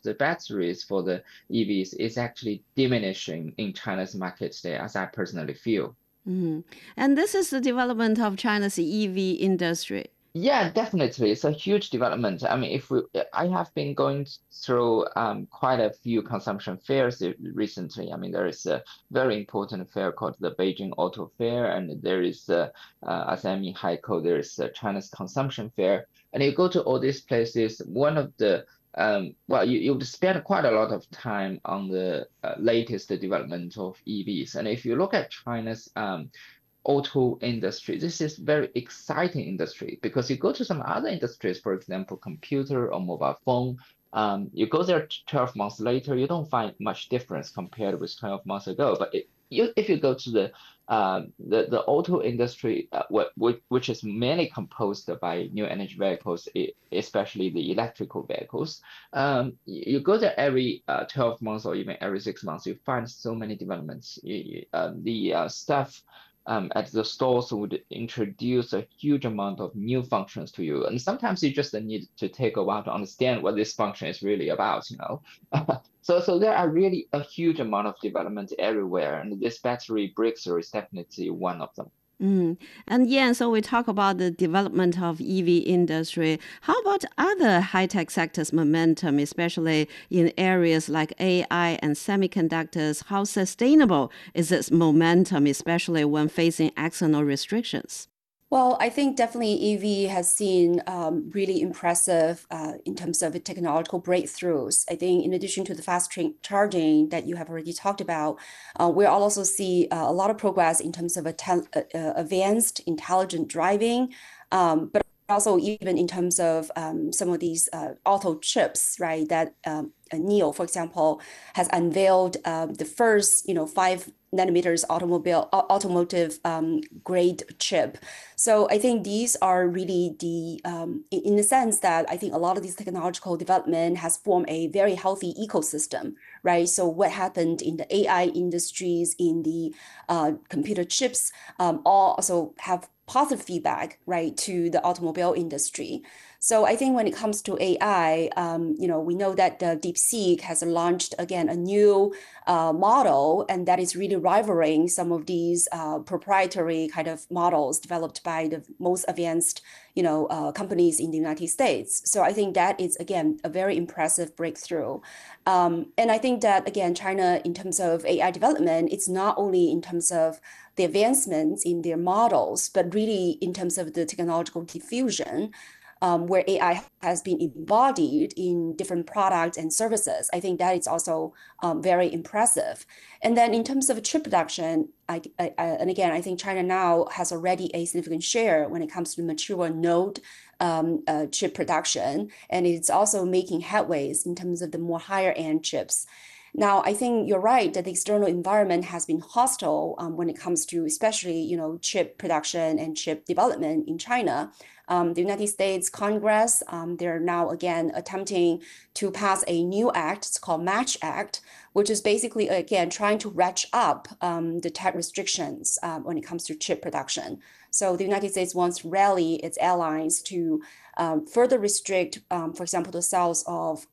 of the batteries for the EVs is actually diminishing in China's market today, as I personally feel. Mhm. And this is the development of China's EV industry. Yeah, definitely. It's a huge development. I mean, I have been going through quite a few consumption fairs recently. I mean, there is a very important fair called the Beijing Auto Fair, and there is, as I mean, HICO, there is China's Consumption Fair. And you go to all these places, one of the well, you spend quite a lot of time on the latest development of EVs. And if you look at China's auto industry. This is very exciting industry because you go to some other industries, for example, computer or mobile phone. You go there 12 months later, you don't find much difference compared with 12 months ago. But if you go to the auto industry, which is mainly composed by new energy vehicles, especially the electrical vehicles, you go there every 12 months or even every 6 months, you find so many developments. The stuff at the stores would introduce a huge amount of new functions to you. And sometimes you just need to take a while to understand what this function is really about, you know. So there are really a huge amount of development everywhere, and this battery breakthrough is definitely one of them. Mm. And yeah, so we talk about the development of EV industry. How about other high-tech sectors momentum, especially in areas like AI and semiconductors? How sustainable is this momentum, especially when facing external restrictions? Well, I think definitely EV has seen really impressive in terms of technological breakthroughs. I think in addition to the charging that you have already talked about, we also see a lot of progress in terms of advanced intelligent driving, but also even in terms of some of these auto chips, right? That NIO, for example, has unveiled the first, 5 nanometers automotive grade chip. So I think these are really in the sense that I think a lot of these technological development has formed a very healthy ecosystem, right? So what happened in the AI industries, in the computer chips, all also have positive feedback, right, to the automobile industry. So I think when it comes to AI, we know that the DeepSeek has launched again a new model, and that is really rivaling some of these proprietary kind of models developed by the most advanced, companies in the United States. So I think that is again a very impressive breakthrough. And I think that again, China, in terms of AI development, it's not only in terms of the advancements in their models, but really in terms of the technological diffusion, where AI has been embodied in different products and services. I think that is also very impressive. And then in terms of chip production, and again, I think China now has already a significant share when it comes to mature node chip production, and it's also making headways in terms of the more higher end chips. Now, I think you're right that the external environment has been hostile when it comes to especially, chip production and chip development in China. The United States Congress, they're now again attempting to pass a new act. It's called Match Act, which is basically, again, trying to ratchet up the tech restrictions when it comes to chip production. So the United States wants to rally its allies to further restrict, for example, the sales of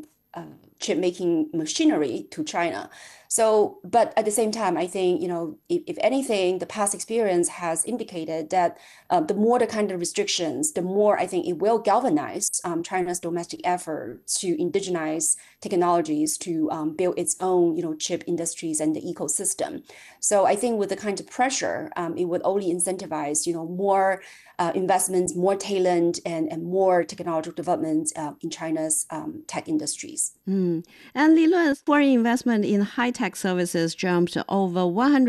chip making machinery to China. So, but at the same time, I think, if anything, the past experience has indicated that the more the kind of restrictions, the more I think it will galvanize China's domestic effort to indigenize technologies to build its own, chip industries and the ecosystem. So I think with the kind of pressure, it would only incentivize, more investments, more talent, and more technological development in China's tech industries. Mm. And Li Luan's foreign investment in high-tech services jumped over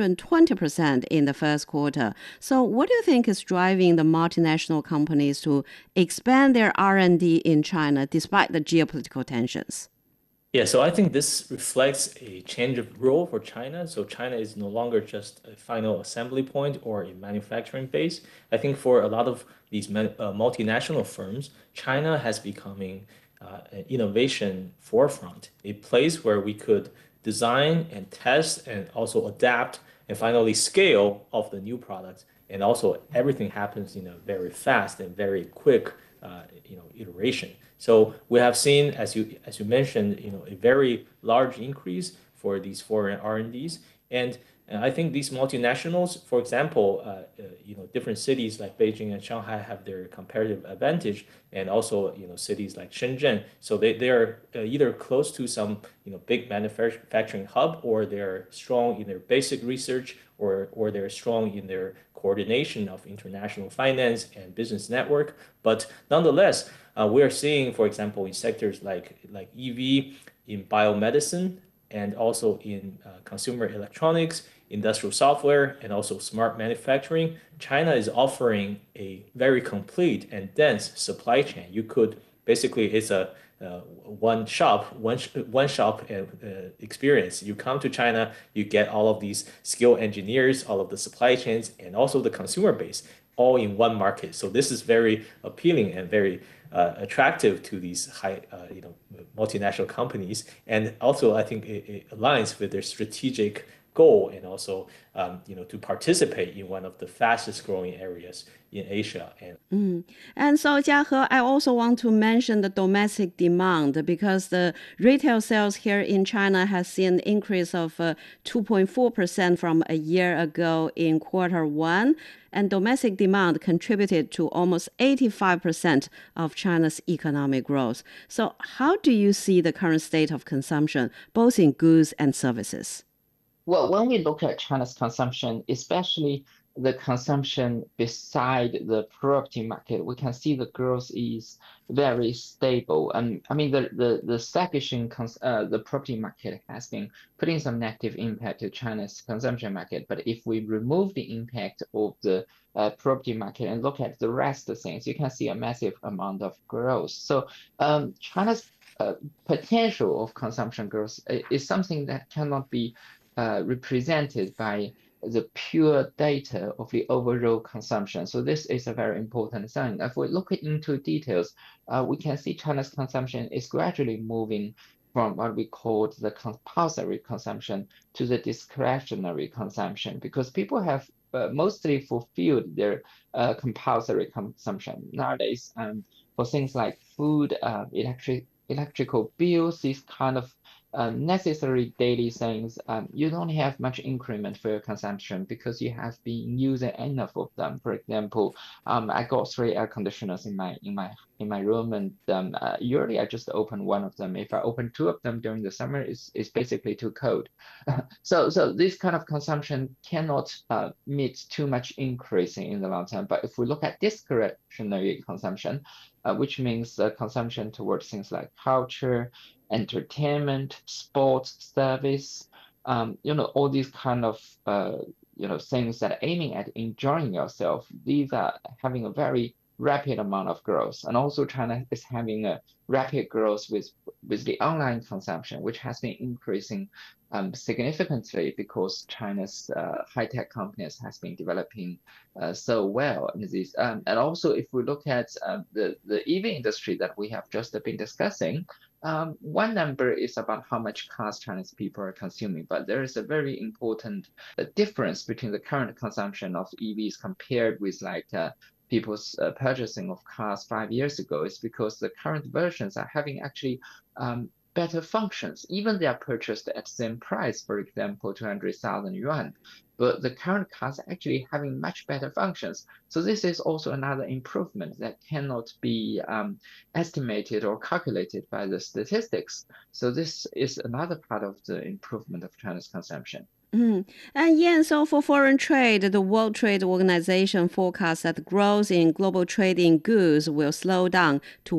120% in the first quarter. So what do you think is driving the multinational companies to expand their R&D in China despite the geopolitical tensions? Yeah, so I think this reflects a change of role for China. So China is no longer just a final assembly point or a manufacturing base. I think for a lot of these multinational firms, China has becoming an innovation forefront, a place where we could design and test and also adapt and finally scale of the new products. And also everything happens in a very fast and very quick, iteration. So we have seen, as you mentioned, a very large increase for these foreign R&Ds. And I think these multinationals, for example, different cities like Beijing and Shanghai have their comparative advantage, and also, cities like Shenzhen. So they are either close to some, big manufacturing hub, or they're strong in their basic research, or they're strong in their coordination of international finance and business network. But nonetheless, we are seeing, for example, in sectors like EV, in biomedicine, and also in consumer electronics, industrial software, and also smart manufacturing, China is offering a very complete and dense supply chain. You could basically, it's a one shop experience. You come to China, you get all of these skilled engineers, all of the supply chains, and also the consumer base, all in one market. So this is very appealing and very attractive to these high, multinational companies. And also, I think it aligns with their strategic goal, and also, to participate in one of the fastest growing areas in Asia. And so, Jiahe, I also want to mention the domestic demand, because the retail sales here in China has seen an increase of 2.4% from a year ago in Q1. And domestic demand contributed to almost 85% of China's economic growth. So how do you see the current state of consumption, both in goods and services? Well, when we look at China's consumption, especially the consumption beside the property market, we can see the growth is very stable. And I mean, the sluggish in the property market has been putting some negative impact to China's consumption market. But if we remove the impact of the property market and look at the rest of things, you can see a massive amount of growth. So China's potential of consumption growth is something that cannot be represented by the pure data of the overall consumption. So this is a very important thing. If we look into details, we can see China's consumption is gradually moving from what we call the compulsory consumption to the discretionary consumption, because people have mostly fulfilled their compulsory consumption nowadays. For things like food, electrical bills, these kind of necessary daily things, you don't have much increment for your consumption because you have been using enough of them. For example, I got 3 air conditioners in my room, and usually I just open one of them. If I open 2 of them during the summer, it's basically too cold. So this kind of consumption cannot meet too much increasing in the long term. But if we look at discretionary consumption, which means consumption towards things like culture, entertainment, sports, service, all these kind of things that are aiming at enjoying yourself. These are having a very rapid amount of growth, and also China is having a rapid growth with the online consumption, which has been increasing significantly because China's high-tech companies has been developing so well in this. And also, if we look at the EV industry that we have just been discussing, one number is about how much cars Chinese people are consuming, but there is a very important difference between the current consumption of EVs compared with people's purchasing of cars 5 years ago. Is because the current versions are having actually better functions. Even they are purchased at the same price, for example, 200,000 yuan. But the current cars are actually having much better functions. So this is also another improvement that cannot be estimated or calculated by the statistics. So this is another part of the improvement of China's consumption. And yeah, so for foreign trade, the World Trade Organization forecasts that growth in global trade in goods will slow down to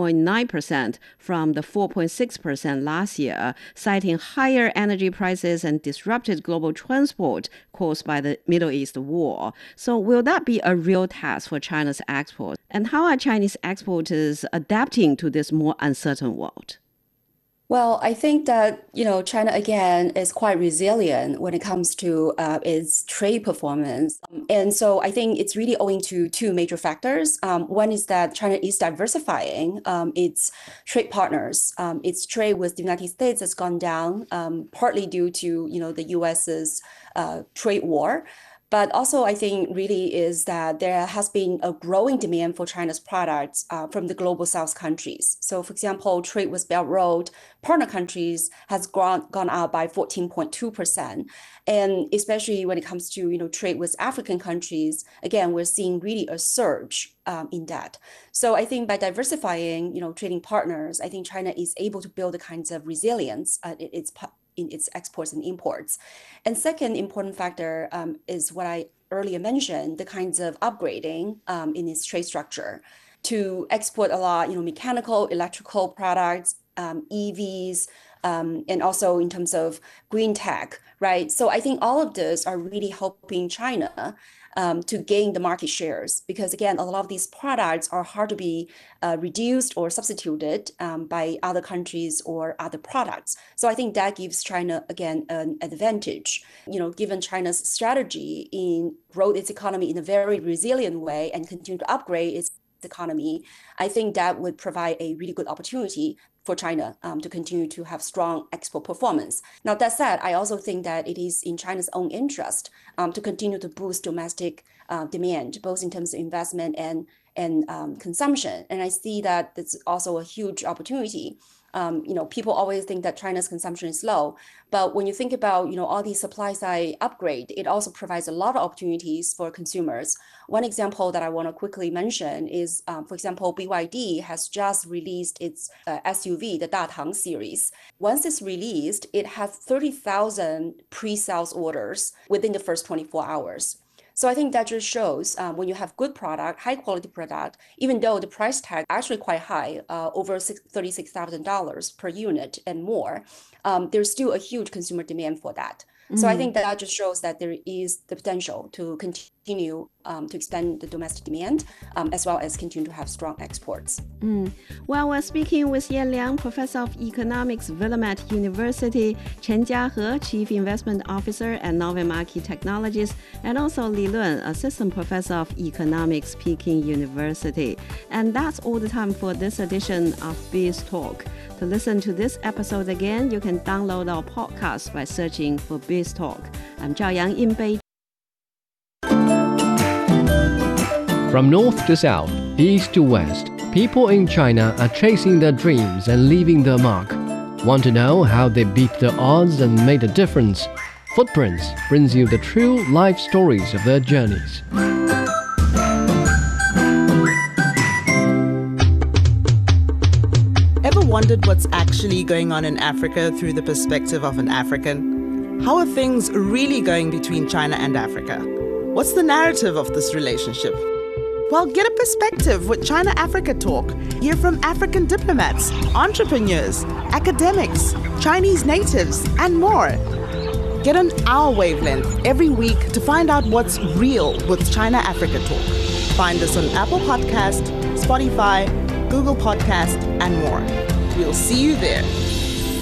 1.9% from the 4.6% last year, citing higher energy prices and disrupted global transport caused by the Middle East war. So will that be a real test for China's exports? And how are Chinese exporters adapting to this more uncertain world? Well, I think that, China, again, is quite resilient when it comes to its trade performance. And so I think it's really owing to 2 major factors. One is that China is diversifying its trade partners. Its trade with the United States has gone down, partly due to, the US's trade war. But also, I think really is that there has been a growing demand for China's products from the global South countries. So, for example, trade with Belt and Road partner countries has gone up by 14.2%. And especially when it comes to trade with African countries, again, we're seeing really a surge in that. So I think by diversifying trading partners, I think China is able to build the kinds of resilience in its exports and imports. And second important factor is what I earlier mentioned, the kinds of upgrading in its trade structure to export a lot, mechanical, electrical products, EVs, and also in terms of green tech, right? So I think all of this are really helping China to gain the market shares, because again, a lot of these products are hard to be reduced or substituted by other countries or other products. So I think that gives China, again, an advantage, given China's strategy in grow its economy in a very resilient way and continue to upgrade its economy. I think that would provide a really good opportunity for China to continue to have strong export performance. Now, that said, I also think that it is in China's own interest to continue to boost domestic demand, both in terms of investment and consumption. And I see that it's also a huge opportunity. People always think that China's consumption is low, but when you think about all these supply side upgrade, it also provides a lot of opportunities for consumers. One example that I want to quickly mention is, for example, BYD has just released its SUV, the Datang series. Once it's released, it has 30,000 pre-sales orders within the first 24 hours. So I think that just shows when you have good product, high quality product, even though the price tag actually quite high, over $36,000 per unit and more, there's still a huge consumer demand for that. So I think that just shows that there is the potential to continue to expand the domestic demand, as well as continue to have strong exports. Well, we're speaking with Yan Liang, Professor of Economics, Willamette University, Chen Jiahe, Chief Investment Officer and Novel Market Technologies, and also Li Lun, Assistant Professor of Economics, Peking University. And that's all the time for this edition of Biz Talk. To listen to this episode again, you can download our podcast by searching for Biz Talk. I'm Zhao Yang in Beijing. From north to south, east to west, people in China are chasing their dreams and leaving their mark. Want to know how they beat the odds and made a difference? Footprints brings you the true life stories of their journeys. Ever wondered what's actually going on in Africa through the perspective of an African? How are things really going between China and Africa? What's the narrative of this relationship? Well, get a perspective with China-Africa Talk. Hear from African diplomats, entrepreneurs, academics, Chinese natives, and more. Get on our wavelength every week to find out what's real with China-Africa Talk. Find us on Apple Podcast, Spotify, Google Podcast, and more. We'll see you there.